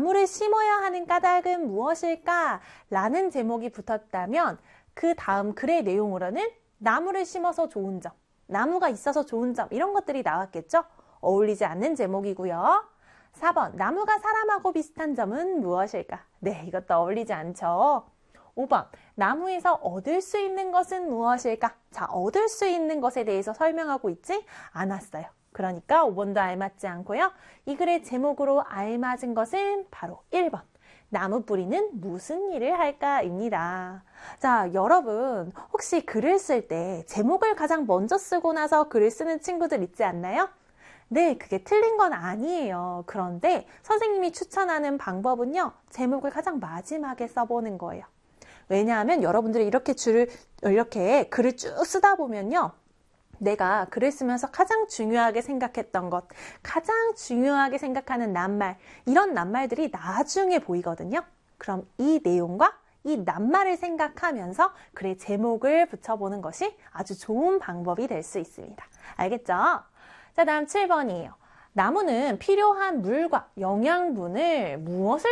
나무를 심어야 하는 까닭은 무엇일까? 라는 제목이 붙었다면 그 다음 글의 내용으로는 나무를 심어서 좋은 점, 나무가 있어서 좋은 점 이런 것들이 나왔겠죠? 어울리지 않는 제목이고요. 4번, 나무가 사람하고 비슷한 점은 무엇일까? 네, 이것도 어울리지 않죠. 5번, 나무에서 얻을 수 있는 것은 무엇일까? 자, 얻을 수 있는 것에 대해서 설명하고 있지 않았어요. 그러니까 5번도 알맞지 않고요. 이 글의 제목으로 알맞은 것은 바로 1번. 나무 뿌리는 무슨 일을 할까입니다. 자, 여러분 혹시 글을 쓸 때 제목을 가장 먼저 쓰고 나서 글을 쓰는 친구들 있지 않나요? 네, 그게 틀린 건 아니에요. 그런데 선생님이 추천하는 방법은요. 제목을 가장 마지막에 써보는 거예요. 왜냐하면 여러분들이 이렇게 글을 쭉 쓰다 보면요. 내가 글을 쓰면서 가장 중요하게 생각했던 것, 가장 중요하게 생각하는 낱말, 이런 낱말들이 나중에 보이거든요. 그럼 이 내용과 이 낱말을 생각하면서 글의 제목을 붙여보는 것이 아주 좋은 방법이 될 수 있습니다. 알겠죠? 자, 다음 7번이에요. 나무는 필요한 물과 영양분을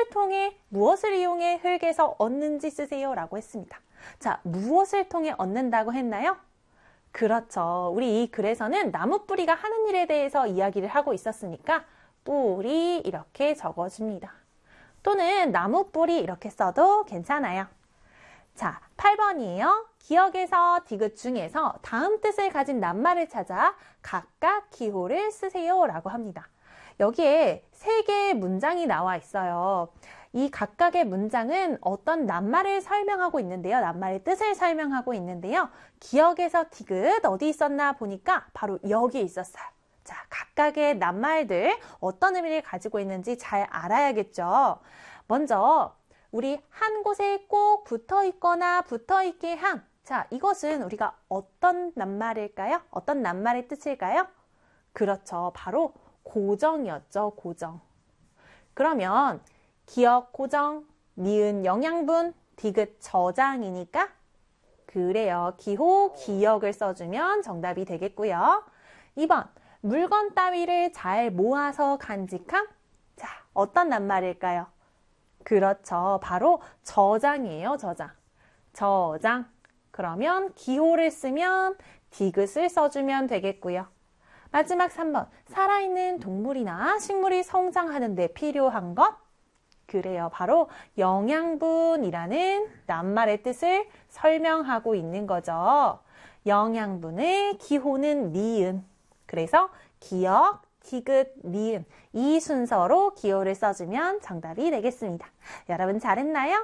무엇을 이용해 흙에서 얻는지 쓰세요 라고 했습니다. 자, 무엇을 통해 얻는다고 했나요? 그렇죠. 우리 이 글에서는 나무 뿌리가 하는 일에 대해서 이야기를 하고 있었으니까 뿌리 이렇게 적어줍니다. 또는 나무 뿌리 이렇게 써도 괜찮아요. 자, 8번이에요. 기역에서 디귿 중에서 다음 뜻을 가진 낱말을 찾아 각각 기호를 쓰세요 라고 합니다. 여기에 3개의 문장이 나와 있어요. 이 각각의 문장은 어떤 낱말을 설명하고 있는데요. 낱말의 뜻을 설명하고 있는데요. 기역에서 디귿 어디 있었나 보니까 바로 여기 있었어요. 자, 각각의 낱말들 어떤 의미를 가지고 있는지 잘 알아야겠죠. 먼저 우리 한 곳에 꼭 붙어 있거나 붙어 있게 한. 자, 이것은 우리가 어떤 낱말일까요? 어떤 낱말의 뜻일까요? 그렇죠. 바로 고정이었죠. 고정. 그러면 기역 고정, 니은 영양분, 디귿 저장이니까 그래요. 기호, 기역을 써주면 정답이 되겠고요. 2번, 물건 따위를 잘 모아서 간직함. 자, 어떤 낱말일까요? 그렇죠. 바로 저장이에요. 저장. 저장. 그러면 기호를 쓰면 디귿을 써주면 되겠고요. 마지막 3번, 살아있는 동물이나 식물이 성장하는 데 필요한 것. 그래요. 바로 영양분이라는 낱말의 뜻을 설명하고 있는 거죠. 영양분의 기호는 니은. 그래서 기역, 디귿, 니은 이 순서로 기호를 써주면 정답이 되겠습니다. 여러분 잘했나요?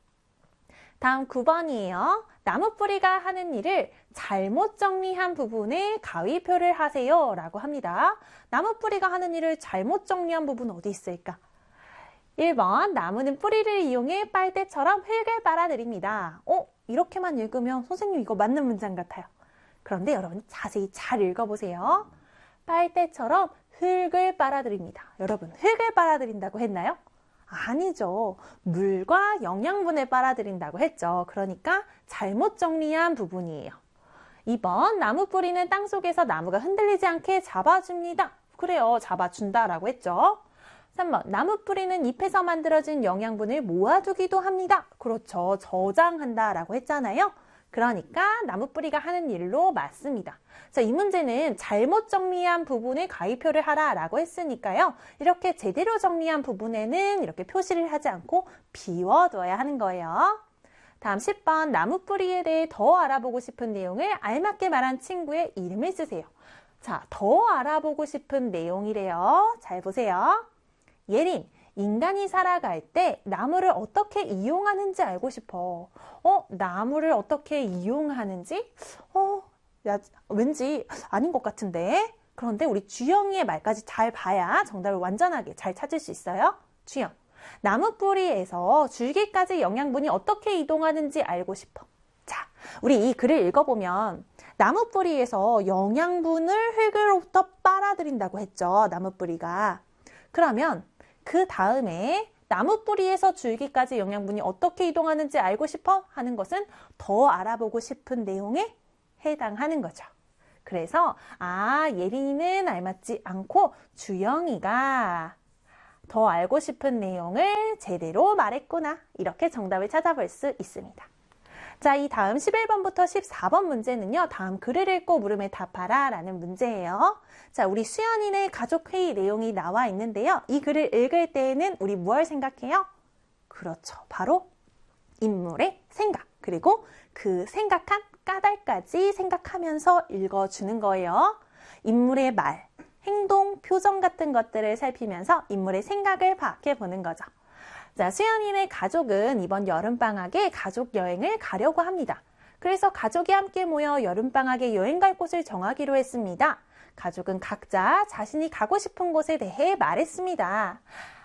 다음 9번이에요. 나무 뿌리가 하는 일을 잘못 정리한 부분에 가위표를 하세요 라고 합니다. 나무 뿌리가 하는 일을 잘못 정리한 부분 어디 있을까? 1번, 나무는 뿌리를 이용해 빨대처럼 흙을 빨아들입니다. 이렇게만 읽으면 선생님 이거 맞는 문장 같아요. 그런데 여러분 자세히 잘 읽어보세요. 빨대처럼 흙을 빨아들입니다. 여러분, 흙을 빨아들인다고 했나요? 아니죠. 물과 영양분을 빨아들인다고 했죠. 그러니까 잘못 정리한 부분이에요. 2번, 나무 뿌리는 땅속에서 나무가 흔들리지 않게 잡아줍니다. 그래요. 잡아준다라고 했죠. 3번, 나무 뿌리는 잎에서 만들어진 영양분을 모아두기도 합니다. 그렇죠. 저장한다라고 했잖아요. 그러니까 나무 뿌리가 하는 일로 맞습니다. 자, 이 문제는 잘못 정리한 부분에 가위표를 하라라고 했으니까요. 이렇게 제대로 정리한 부분에는 이렇게 표시를 하지 않고 비워둬야 하는 거예요. 다음 10번, 나무 뿌리에 대해 더 알아보고 싶은 내용을 알맞게 말한 친구의 이름을 쓰세요. 자, 더 알아보고 싶은 내용이래요. 잘 보세요. 예린, 인간이 살아갈 때 나무를 어떻게 이용하는지 알고 싶어. 나무를 어떻게 이용하는지? 왠지 아닌 것 같은데. 그런데 우리 주영이의 말까지 잘 봐야 정답을 완전하게 잘 찾을 수 있어요. 주영, 나무 뿌리에서 줄기까지 영양분이 어떻게 이동하는지 알고 싶어. 자, 우리 이 글을 읽어보면 나무 뿌리에서 영양분을 흙으로부터 빨아들인다고 했죠. 나무 뿌리가. 그러면 그 다음에 나무 뿌리에서 줄기까지 영양분이 어떻게 이동하는지 알고 싶어 하는 것은 더 알아보고 싶은 내용에 해당하는 거죠. 그래서 예린이는 알맞지 않고 주영이가 더 알고 싶은 내용을 제대로 말했구나. 이렇게 정답을 찾아볼 수 있습니다. 자, 이 다음 11번부터 14번 문제는요. 다음 글을 읽고 물음에 답하라 라는 문제예요. 자, 우리 수연이네 가족회의 내용이 나와 있는데요. 이 글을 읽을 때에는 우리 무엇을 생각해요? 그렇죠. 바로 인물의 생각, 그리고 그 생각한 까닭까지 생각하면서 읽어주는 거예요. 인물의 말, 행동, 표정 같은 것들을 살피면서 인물의 생각을 파악해 보는 거죠. 자, 수연이네 가족은 이번 여름방학에 가족 여행을 가려고 합니다. 그래서 가족이 함께 모여 여름방학에 여행 갈 곳을 정하기로 했습니다. 가족은 각자 자신이 가고 싶은 곳에 대해 말했습니다.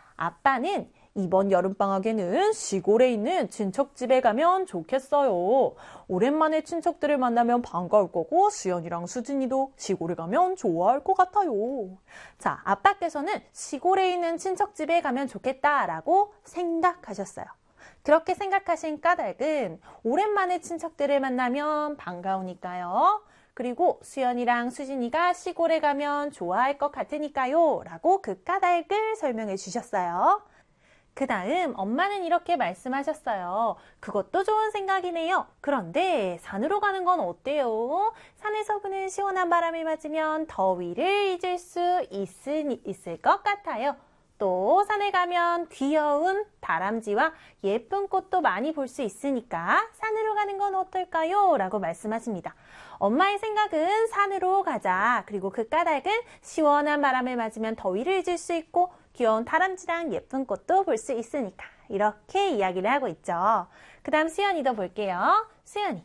아빠는 이번 여름방학에는 시골에 있는 친척집에 가면 좋겠어요. 오랜만에 친척들을 만나면 반가울 거고 수연이랑 수진이도 시골에 가면 좋아할 것 같아요. 자, 아빠께서는 시골에 있는 친척집에 가면 좋겠다라고 생각하셨어요. 그렇게 생각하신 까닭은 오랜만에 친척들을 만나면 반가우니까요. 그리고 수연이랑 수진이가 시골에 가면 좋아할 것 같으니까요. 라고 그 까닭을 설명해 주셨어요. 그 다음 엄마는 이렇게 말씀하셨어요. 그것도 좋은 생각이네요. 그런데 산으로 가는 건 어때요? 산에서 부는 시원한 바람이 맞으면 더위를 잊을 수 있을 것 같아요. 또 산에 가면 귀여운 다람쥐와 예쁜 꽃도 많이 볼 수 있으니까 산으로 가는 건 어떨까요? 라고 말씀하십니다. 엄마의 생각은 산으로 가자. 그리고 그 까닭은 시원한 바람을 맞으면 더위를 잊을 수 있고 귀여운 다람쥐랑 예쁜 꽃도 볼 수 있으니까 이렇게 이야기를 하고 있죠. 그 다음 수연이도 볼게요. 수연이.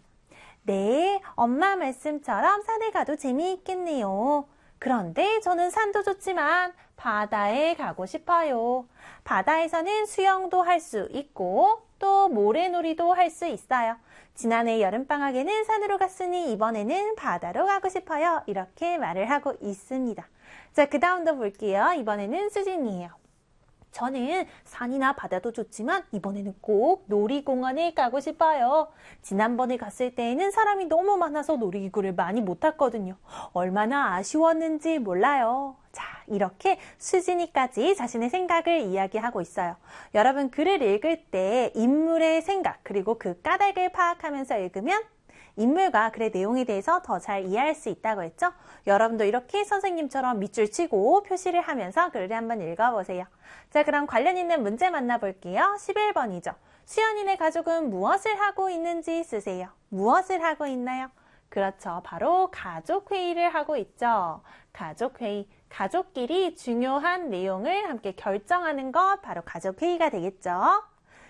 네, 엄마 말씀처럼 산에 가도 재미있겠네요. 그런데 저는 산도 좋지만 바다에 가고 싶어요. 바다에서는 수영도 할 수 있고 또 모래놀이도 할 수 있어요. 지난해 여름방학에는 산으로 갔으니 이번에는 바다로 가고 싶어요. 이렇게 말을 하고 있습니다. 자, 그 다음도 볼게요. 이번에는 수진이에요. 저는 산이나 바다도 좋지만 이번에는 꼭 놀이공원에 가고 싶어요. 지난번에 갔을 때에는 사람이 너무 많아서 놀이기구를 많이 못 탔거든요. 얼마나 아쉬웠는지 몰라요. 자, 이렇게 수진이까지 자신의 생각을 이야기하고 있어요. 여러분 글을 읽을 때 인물의 생각 그리고 그 까닭을 파악하면서 읽으면 인물과 글의 내용에 대해서 더 잘 이해할 수 있다고 했죠? 여러분도 이렇게 선생님처럼 밑줄 치고 표시를 하면서 글을 한번 읽어보세요. 자, 그럼 관련 있는 문제 만나볼게요. 11번이죠. 수연이네 가족은 무엇을 하고 있는지 쓰세요. 무엇을 하고 있나요? 그렇죠. 바로 가족회의를 하고 있죠. 가족회의. 가족끼리 중요한 내용을 함께 결정하는 것 바로 가족회의가 되겠죠.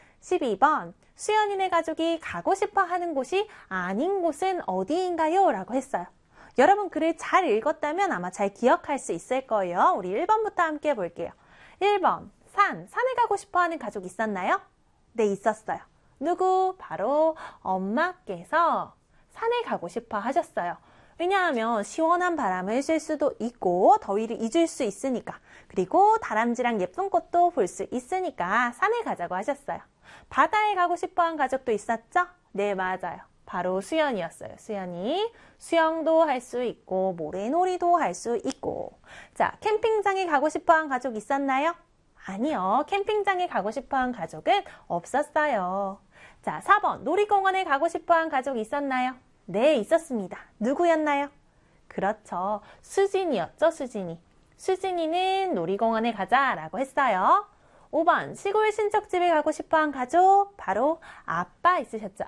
12번. 수연이네 가족이 가고 싶어 하는 곳이 아닌 곳은 어디인가요? 라고 했어요. 여러분 글을 잘 읽었다면 아마 잘 기억할 수 있을 거예요. 우리 1번부터 함께 볼게요. 1번, 산에 가고 싶어 하는 가족 있었나요? 네, 있었어요. 누구? 바로 엄마께서 산에 가고 싶어 하셨어요. 왜냐하면 시원한 바람을 쉴 수도 있고 더위를 잊을 수 있으니까, 그리고 다람쥐랑 예쁜 꽃도 볼 수 있으니까 산에 가자고 하셨어요. 바다에 가고 싶어한 가족도 있었죠? 네, 맞아요. 바로 수연이었어요. 수연이 수영도 할 수 있고 모래놀이도 할 수 있고. 자, 캠핑장에 가고 싶어한 가족 있었나요? 아니요. 캠핑장에 가고 싶어한 가족은 없었어요. 자, 4번 놀이공원에 가고 싶어한 가족 있었나요? 네, 있었습니다. 누구였나요? 그렇죠. 수진이였죠, 수진이. 수진이는 놀이공원에 가자라고 했어요. 5번 시골 친척집에 가고 싶어한 가족, 바로 아빠 있으셨죠.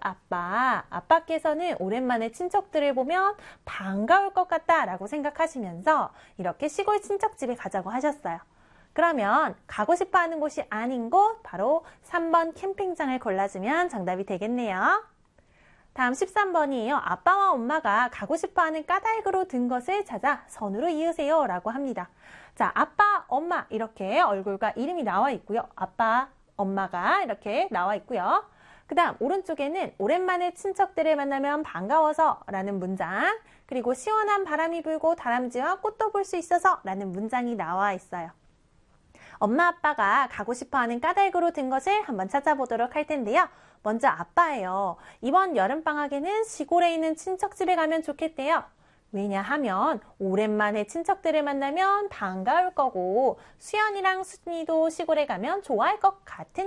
아빠께서는 오랜만에 친척들을 보면 반가울 것 같다라고 생각하시면서 이렇게 시골 친척집에 가자고 하셨어요. 그러면 가고 싶어하는 곳이 아닌 곳, 바로 3번 캠핑장을 골라주면 정답이 되겠네요. 다음 13번이에요. 아빠와 엄마가 가고 싶어하는 까닭으로 든 것을 찾아 선으로 이으세요 라고 합니다. 자, 아빠, 엄마 이렇게 얼굴과 이름이 나와 있고요. 아빠, 엄마가 이렇게 나와 있고요. 그 다음 오른쪽에는 오랜만에 친척들을 만나면 반가워서 라는 문장, 그리고 시원한 바람이 불고 다람쥐와 꽃도 볼 수 있어서 라는 문장이 나와 있어요. 엄마, 아빠가 가고 싶어하는 까닭으로 든 것을 한번 찾아보도록 할 텐데요. 먼저 아빠예요. 이번 여름방학에는 시골에 있는 친척집에 가면 좋겠대요. 왜냐하면 오랜만에 친척들을 만나면 반가울 거고 수연이랑 순이도 시골에 가면 좋아할 것 같은